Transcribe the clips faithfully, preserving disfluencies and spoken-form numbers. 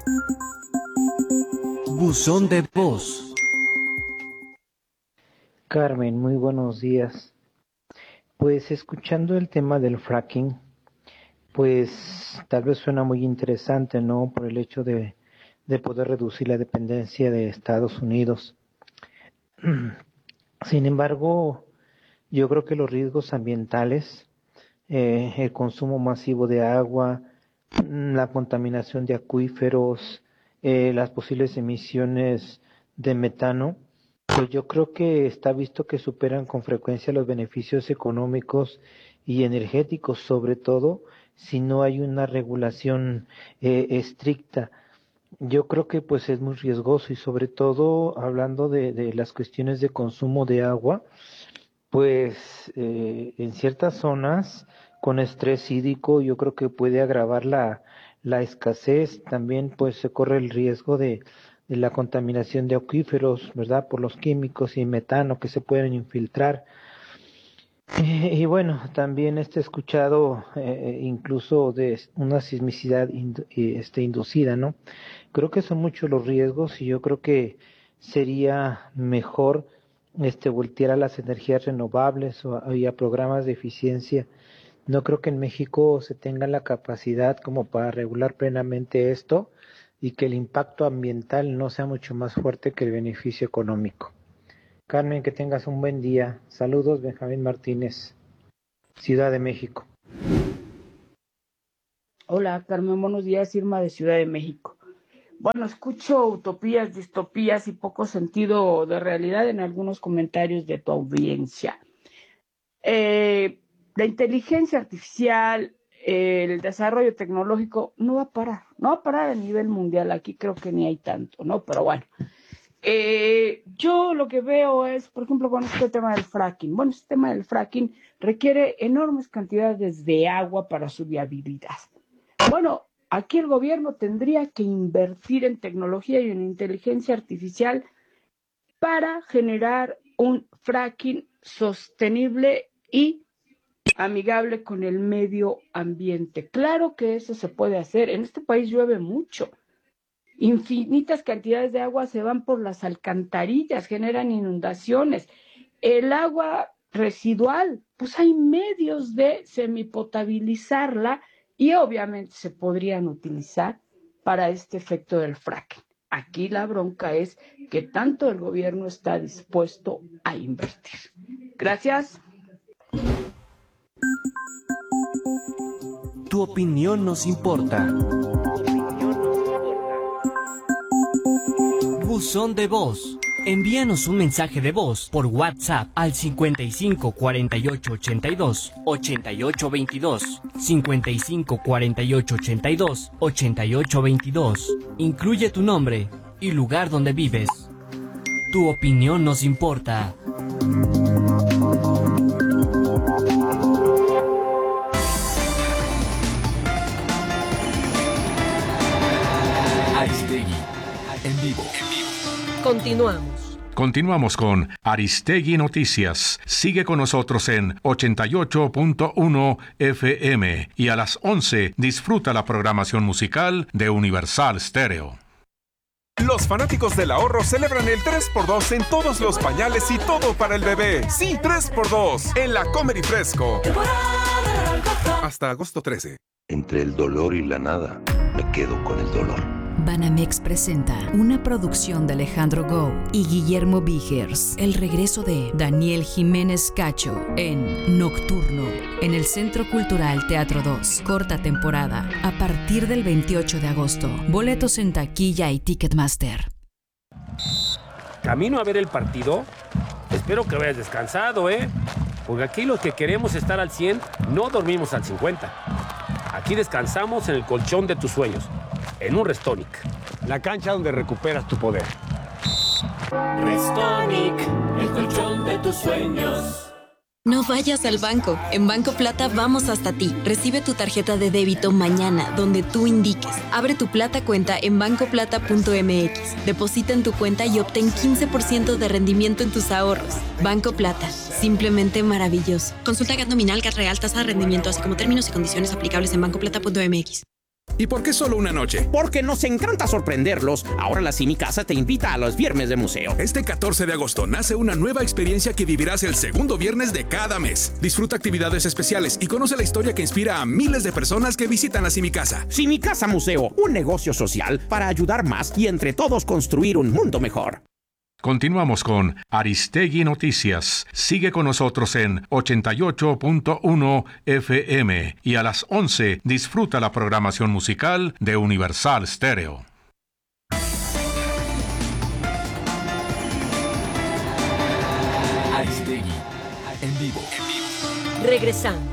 Buzón de voz. Carmen, muy buenos días. Pues escuchando el tema del fracking, pues tal vez suena muy interesante, ¿no? Por el hecho de, de poder reducir la dependencia de Estados Unidos. Sin embargo, yo creo que los riesgos ambientales, eh, el consumo masivo de agua, la contaminación de acuíferos, eh, las posibles emisiones de metano, pues yo creo que está visto que superan con frecuencia los beneficios económicos y energéticos, sobre todo si no hay una regulación eh, estricta. Yo creo que pues es muy riesgoso y sobre todo hablando de, de las cuestiones de consumo de agua, pues eh, en ciertas zonas con estrés hídrico yo creo que puede agravar la, la escasez. También pues se corre el riesgo de, de la contaminación de acuíferos, ¿verdad? Por los químicos y metano que se pueden infiltrar. Eh, y bueno, también este escuchado eh, incluso de una sismicidad indu- eh, este, inducida, ¿no? Creo que son muchos los riesgos y yo creo que sería mejor este voltear a las energías renovables o a, y a programas de eficiencia. No creo que en México se tenga la capacidad como para regular plenamente esto y que el impacto ambiental no sea mucho más fuerte que el beneficio económico. Carmen, que tengas un buen día. Saludos, Benjamín Martínez, Ciudad de México. Hola, Carmen, buenos días, Irma de Ciudad de México. Bueno, escucho utopías, distopías y poco sentido de realidad en algunos comentarios de tu audiencia. Eh, la inteligencia artificial, eh, el desarrollo tecnológico no va a parar, no va a parar a nivel mundial, aquí creo que ni hay tanto, ¿no? Pero bueno, eh, yo lo que veo es, por ejemplo, con este tema del fracking. Bueno, este tema del fracking requiere enormes cantidades de agua para su viabilidad. Bueno, aquí el gobierno tendría que invertir en tecnología y en inteligencia artificial para generar un fracking sostenible y amigable con el medio ambiente. Claro que eso se puede hacer. En este país llueve mucho. Infinitas cantidades de agua se van por las alcantarillas, generan inundaciones. El agua residual, pues hay medios de semipotabilizarla y obviamente se podrían utilizar para este efecto del fracking. Aquí la bronca es que tanto el gobierno está dispuesto a invertir. Gracias. Tu opinión nos importa. Buzón de voz. Envíanos un mensaje de voz por WhatsApp al cincuenta y cinco cuarenta y ocho ochenta y dos ochenta y ocho veintidós, cincuenta y cinco cuarenta y ocho ochenta y dos ochenta y ocho veintidós. Incluye tu nombre y lugar donde vives. Tu opinión nos importa. Aristegui, en vivo. Continuamos. Continuamos con Aristegui Noticias. Sigue con nosotros en ochenta y ocho punto uno F M y a las once disfruta la programación musical de Universal Stereo. Los fanáticos del ahorro celebran el tres por dos en todos los pañales y todo para el bebé. Sí, tres por dos en la Comer y Fresco. Hasta agosto trece. Entre el dolor y la nada, me quedo con el dolor. Banamex presenta una producción de Alejandro Gou y Guillermo Vigers, el regreso de Daniel Jiménez Cacho en Nocturno, en el Centro Cultural Teatro dos, corta temporada, a partir del veintiocho de agosto. Boletos en taquilla y Ticketmaster. Camino a ver el partido. Espero que vayas descansado, ¿eh? Porque aquí los que queremos estar al cien no dormimos al cincuenta. Aquí descansamos en el colchón de tus sueños, en un Restonic. La cancha donde recuperas tu poder. Restonic, el colchón de tus sueños. No vayas al banco. En Banco Plata vamos hasta ti. Recibe tu tarjeta de débito mañana, donde tú indiques. Abre tu Plata cuenta en banco plata punto m x. Deposita en tu cuenta y obtén quince por ciento de rendimiento en tus ahorros. Banco Plata. Simplemente maravilloso. Consulta G A T nominal, G A T real, tasa de rendimiento, así como términos y condiciones aplicables en banco plata punto m x. ¿Y por qué solo una noche? Porque nos encanta sorprenderlos. Ahora la Cinicasa te invita a los viernes de museo. Este catorce de agosto nace una nueva experiencia que vivirás el segundo viernes de cada mes. Disfruta actividades especiales y conoce la historia que inspira a miles de personas que visitan la Cinicasa. Cinicasa Museo, un negocio social para ayudar más y entre todos construir un mundo mejor. Continuamos con Aristegui Noticias. Sigue con nosotros en ochenta y ocho punto uno F M y a las once disfruta la programación musical de Universal Stereo. Aristegui en vivo. Regresamos.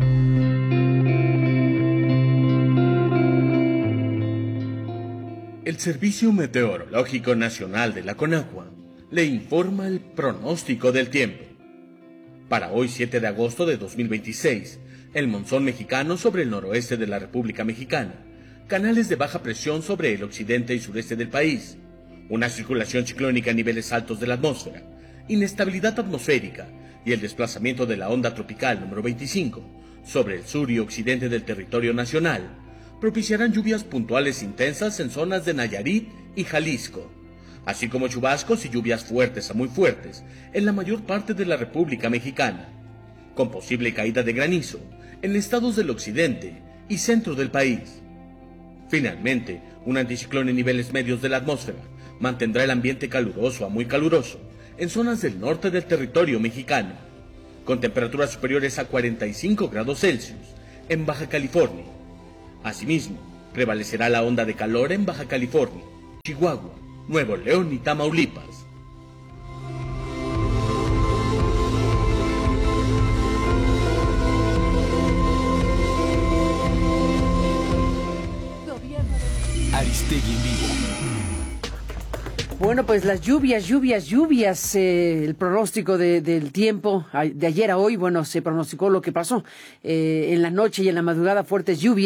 El Servicio Meteorológico Nacional de la Conagua le informa el pronóstico del tiempo. Para hoy, siete de agosto de dos mil veintiséis, el monzón mexicano sobre el noroeste de la República Mexicana, canales de baja presión sobre el occidente y sureste del país, una circulación ciclónica a niveles altos de la atmósfera, inestabilidad atmosférica y el desplazamiento de la onda tropical número veinticinco sobre el sur y occidente del territorio nacional, propiciarán lluvias puntuales intensas en zonas de Nayarit y Jalisco, así como chubascos y lluvias fuertes a muy fuertes en la mayor parte de la República Mexicana, con posible caída de granizo en estados del occidente y centro del país. Finalmente, un anticiclón en niveles medios de la atmósfera mantendrá el ambiente caluroso a muy caluroso en zonas del norte del territorio mexicano, con temperaturas superiores a cuarenta y cinco grados Celsius en Baja California. Asimismo, prevalecerá la onda de calor en Baja California, Chihuahua, Nuevo León y Tamaulipas. Aristegui en vivo. Bueno, pues las lluvias, lluvias, lluvias, eh, el pronóstico de, del tiempo, de ayer a hoy, bueno, se pronosticó lo que pasó eh, en la noche y en la madrugada, fuertes lluvias.